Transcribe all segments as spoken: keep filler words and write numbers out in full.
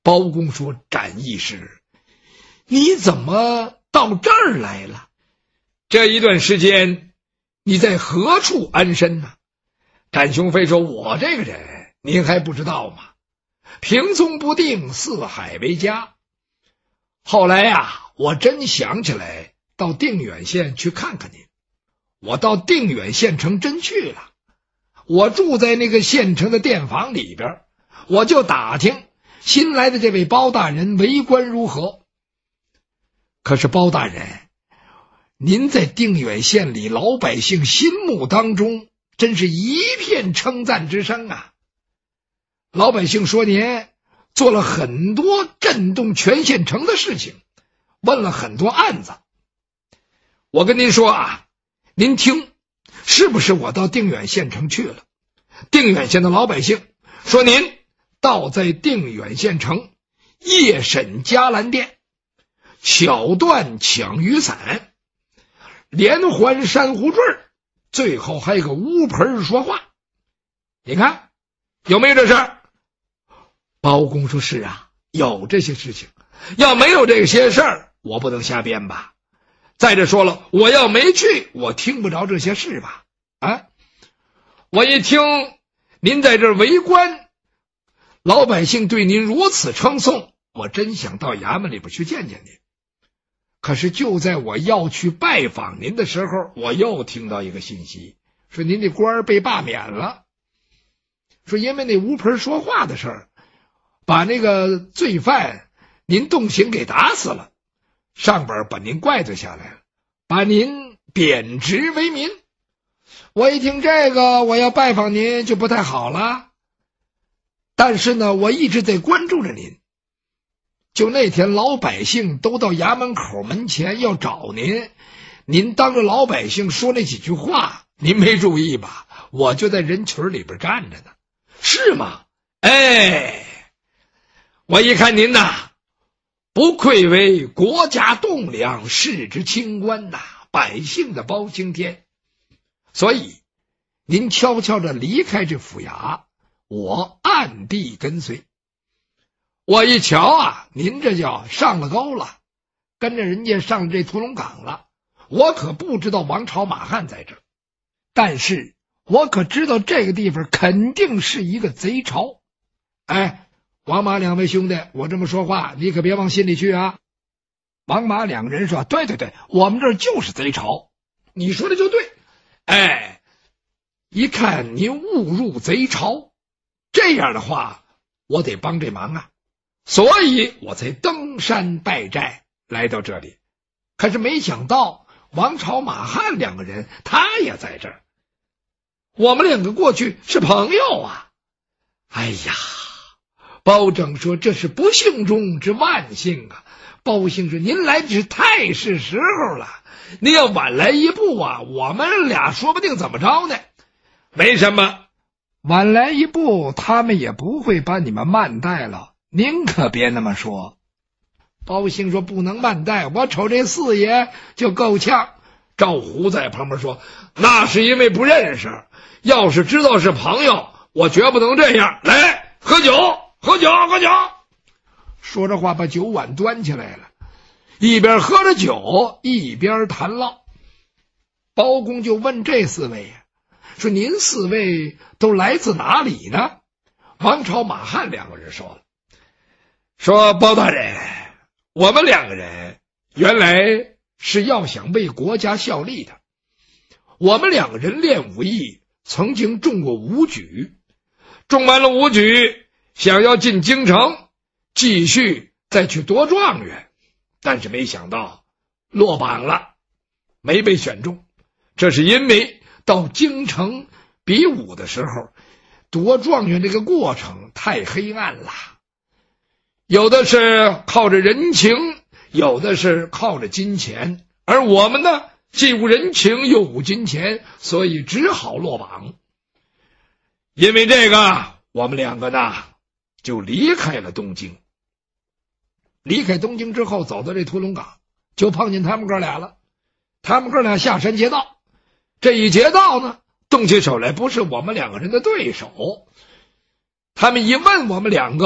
包公说：“展义师，你怎么到这儿来了？这一段时间你在何处安身呢？”展雄飞说：“我这个人您还不知道吗？平松不定，四海为家。后来呀，我真想起来到定远县去看看您。我到定远县城真去了，我住在那个县城的店房里边，我就打听新来的这位包大人为官如何。可是包大人，您在定远县里老百姓心目当中真是一片称赞之声啊！老百姓说您做了很多震动全县城的事情，问了很多案子。我跟您说啊，您听，是不是我到定远县城去了？定远县的老百姓说您倒在定远县城夜审伽蓝殿，巧断抢雨伞，连环珊瑚坠，最后还有个乌盆说话。你看有没有这事儿？包公说：“是啊，有这些事情。要没有这些事儿，我不能瞎编吧？再者说了，我要没去，我听不着这些事吧？啊！我一听您在这儿为官，老百姓对您如此称颂，我真想到衙门里边去见见您。可是就在我要去拜访您的时候，我又听到一个信息，说您的官儿被罢免了，说因为那乌盆说话的事儿，把那个罪犯您动刑给打死了，上边把您怪罪下来了，把您贬职为民。我一听这个，我要拜访您就不太好了。但是呢，我一直在关注着您。就那天老百姓都到衙门口门前要找您，您当着老百姓说那几句话，您没注意吧？我就在人群里边站着呢。是吗？哎，我一看您呐，不愧为国家栋梁，世之清官呐，百姓的包青天。所以您悄悄地离开这府衙，我暗地跟随。我一瞧啊，您这叫上了钩了，跟着人家上这屠龙岗了。我可不知道王朝马汉在这儿，但是我可知道这个地方肯定是一个贼巢。哎，王马两位兄弟，我这么说话你可别往心里去啊。王马两个人说：“对对对，我们这儿就是贼巢。”你说的就对。哎，一看您误入贼巢，这样的话我得帮这忙啊，所以我才登山拜寨来到这里。可是没想到王朝马汉两个人他也在这儿，我们两个过去是朋友啊。哎呀，包拯说：“这是不幸中之万幸啊。”包兴说：“您来是太是时候了，您要晚来一步啊，我们俩说不定怎么着呢。”没什么，晚来一步他们也不会把你们慢待了，您可别那么说。包兴说：“不能慢待，我瞅这四爷就够呛。”赵胡在旁边说：“那是因为不认识，要是知道是朋友，我绝不能这样。来，喝酒喝酒喝酒。”说着话把酒碗端起来了，一边喝着酒一边谈唠。包公就问这四位说：“您四位都来自哪里呢？”王朝马汉两个人说了，说：“包大人，我们两个人原来是要想为国家效力的，我们两个人练武艺曾经中过武举，中完了武举想要进京城继续再去夺状元，但是没想到落榜了，没被选中。这是因为到京城比武的时候，夺状元这个过程太黑暗了，有的是靠着人情，有的是靠着金钱，而我们呢，既无人情又无金钱，所以只好落榜。因为这个，我们两个呢就离开了东京。离开东京之后，走到这屠龙岗，就碰见他们哥俩了。他们哥俩下山劫道，这一劫道呢，动起手来不是我们两个人的对手。他们一问我们两个，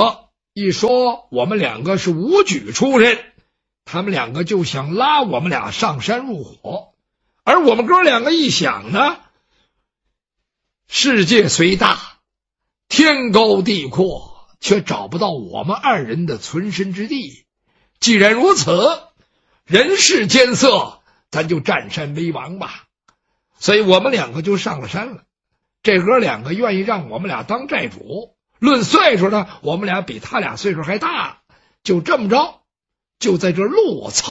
一说我们两个是武举出身，他们两个就想拉我们俩上山入伙。而我们哥两个一想呢，世界虽大，天高地阔，却找不到我们二人的存身之地。既然如此，人世间色，咱就占山为王吧。所以我们两个就上了山了。这哥两个愿意让我们俩当寨主，论岁数呢，我们俩比他俩岁数还大。就这么着，就在这落草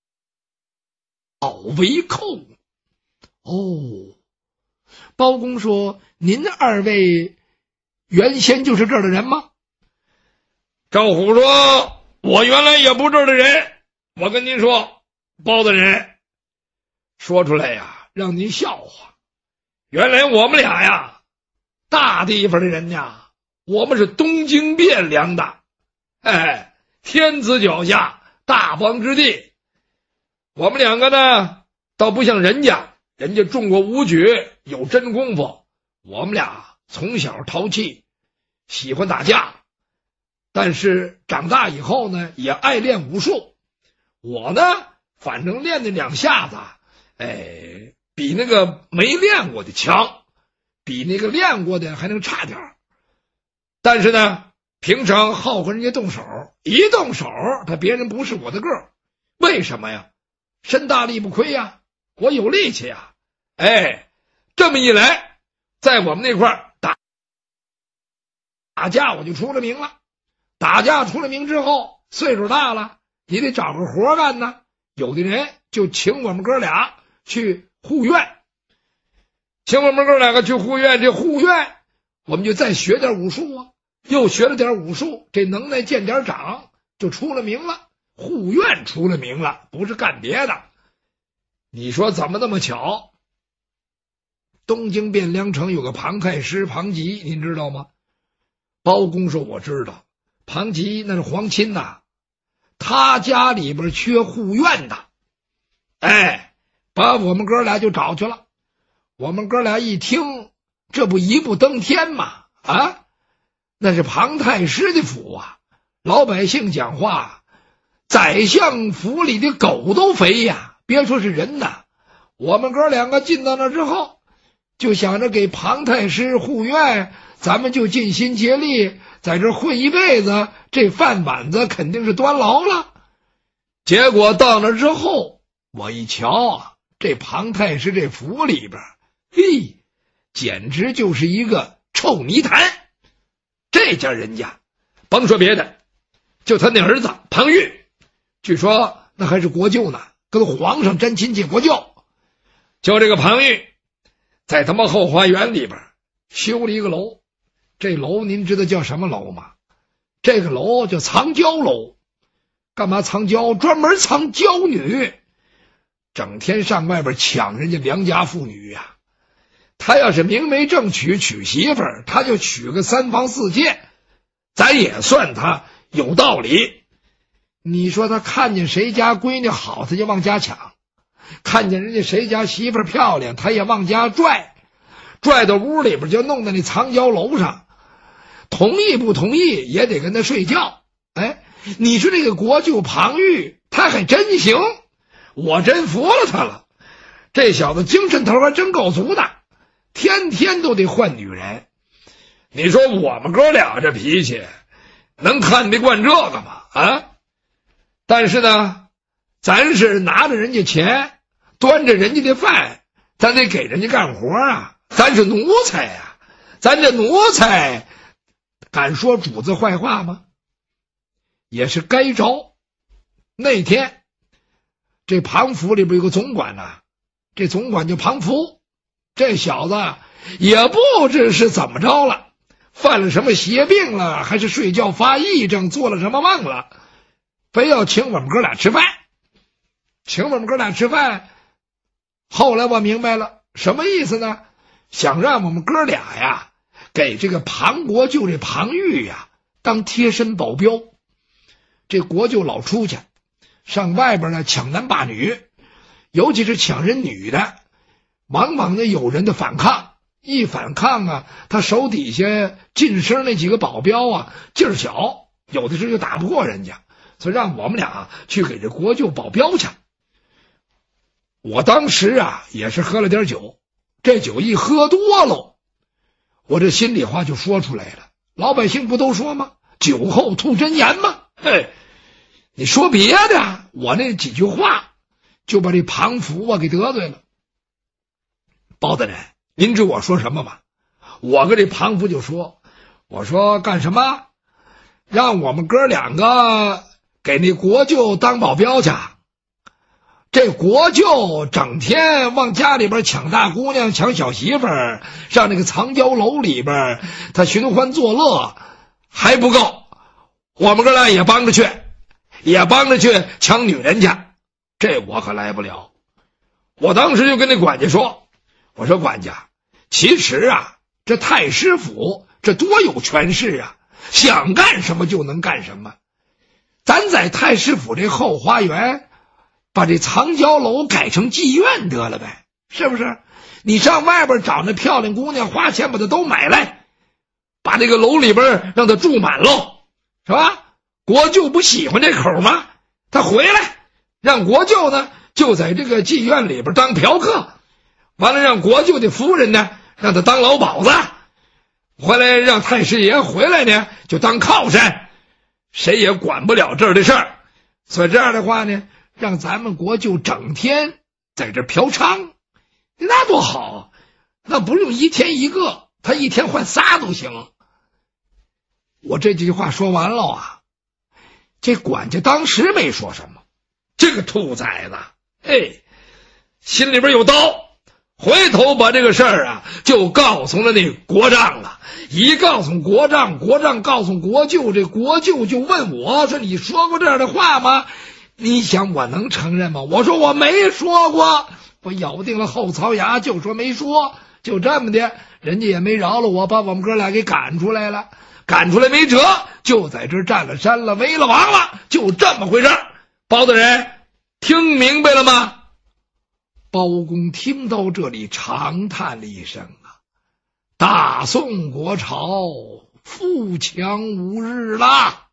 为寇。哦，包公说：“您二位原先就是这儿的人吗？”赵虎说：“我原来也不这儿的人。我跟您说，包大人，说出来呀，让您笑话。原来我们俩呀，大地方的人呀，我们是东京汴梁的，哎，天子脚下，大方之地。我们两个呢，倒不像人家。”人家中过武举，有真功夫。我们俩从小淘气，喜欢打架，但是长大以后呢，也爱练武术。我呢，反正练那两下子，哎，比那个没练过的强，比那个练过的还能差点。但是呢，平常好和人家动手，一动手，他别人不是我的个儿。为什么呀？身大力不亏呀。我有力气啊！哎，这么一来，在我们那块打打架，我就出了名了。打架出了名之后，岁数大了，你得找个活干呢。有的人就请我们哥俩去护院，请我们哥两个去护院。这护院，我们就再学点武术啊，又学了点武术，这能耐见点长，就出了名了。护院出了名了，不是干别的。你说怎么那么巧？东京汴梁城有个庞太师庞吉，您知道吗？包公说我知道，庞吉那是皇亲呐，他家里边缺护院的，哎，把我们哥俩就找去了。我们哥俩一听，这不一步登天吗？啊，那是庞太师的府啊，老百姓讲话，宰相府里的狗都肥呀。别说是人呐，我们哥两个进到那之后，就想着给庞太师护院，咱们就尽心竭力在这混一辈子，这饭碗子肯定是端牢了。结果到那之后，我一瞧啊，这庞太师这府里边，嘿，简直就是一个臭泥潭。这家人家甭说别的，就他那儿子庞玉，据说那还是国舅呢，跟皇上沾亲戚国舅。就这个庞玉在他妈后花园里边修了一个楼，这楼您知道叫什么楼吗？这个楼叫藏娇楼。干嘛藏娇？专门藏娇女，整天上外边抢人家良家妇女呀、啊。他要是明媒正娶娶媳妇儿，他就娶个三房四妾，咱也算他有道理。你说他看见谁家闺女好，他就往家抢；看见人家谁家媳妇漂亮，他也往家拽，拽到屋里边就弄到那藏娇楼上，同意不同意也得跟他睡觉。哎，你说这个国舅庞玉他还真行，我真服了他了。这小子精神头还真够足的，天天都得换女人。你说我们哥俩这脾气能看得惯这个吗？啊！但是呢，咱是拿着人家钱，端着人家的饭，咱得给人家干活啊，咱是奴才啊，咱这奴才敢说主子坏话吗？也是该着。那天这庞府里边有个总管呐、啊，这总管叫庞福，这小子也不知是怎么着了，犯了什么邪病了，还是睡觉发癔症，做了什么梦了，非要请我们哥俩吃饭。请我们哥俩吃饭，后来我明白了什么意思呢？想让我们哥俩呀给这个庞国舅这庞玉呀当贴身保镖。这国舅老出去上外边呢抢男霸女，尤其是抢人女的，往往呢有人的反抗，一反抗啊，他手底下近身那几个保镖啊劲儿小， 有的时候就打不过人家，所以让我们俩去给这国舅保镖去。我当时啊也是喝了点酒，这酒一喝多喽，我这心里话就说出来了。老百姓不都说吗？酒后吐真言吗？嘿，你说别的，我那几句话就把这庞福啊给得罪了。包大人，您知我说什么吗？我跟这庞福就说，我说干什么？让我们哥两个给那国舅当保镖去。这国舅整天往家里边抢大姑娘抢小媳妇儿，上那个藏娇楼里边他寻欢作乐还不够，我们哥俩也帮着去，也帮着去抢女人去，这我可来不了。我当时就跟那管家说，我说管家，其实啊这太师府这多有权势啊，想干什么就能干什么。咱在太师府这后花园把这藏娇楼改成妓院得了呗，是不是？你上外边找那漂亮姑娘，花钱把她都买来，把这个楼里边让她住满喽，是吧？国舅不喜欢这口吗？他回来让国舅呢就在这个妓院里边当嫖客，完了让国舅的夫人呢让他当老鸨子，回来让太师爷回来呢就当靠山，谁也管不了这儿的事儿。所以这样的话呢，让咱们国舅整天在这嫖娼，那多好，那不用一天一个，他一天换仨都行。我这句话说完了啊，这管家当时没说什么，这个兔崽子哎，心里边有刀，回头把这个事儿啊就告诉了那国丈了。一告诉国丈，国丈告诉国舅，这国舅就问我说，你说过这样的话吗？你想我能承认吗？我说我没说过，我咬定了后槽牙就说没说，就这么的，人家也没饶了我，把我们哥俩给赶出来了，赶出来没辙，就在这占了山了，为了王了，就这么回事。包大人听明白了吗？包公听到这里长叹了一声啊，大宋国朝富强无日啦。